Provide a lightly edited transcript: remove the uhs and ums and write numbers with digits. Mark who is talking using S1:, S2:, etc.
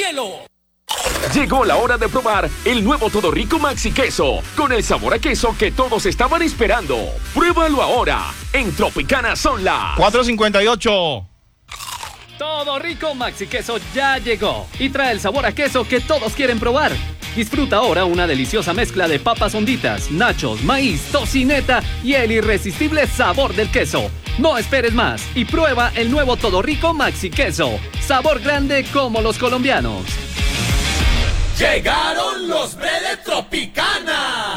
S1: cielo.
S2: Llegó la hora de probar el nuevo Todo Rico Maxi Queso, con el sabor a queso que todos estaban esperando. Pruébalo ahora, en Tropicana son las
S3: 4:58.
S4: Todo Rico Maxi Queso ya llegó y trae el sabor a queso que todos quieren probar. Disfruta ahora una deliciosa mezcla de papas honditas, nachos, maíz, tocineta y el irresistible sabor del queso. No esperes más y prueba el nuevo Todo Rico Maxi Queso. Sabor grande como los colombianos.
S1: Llegaron los de Tropicana.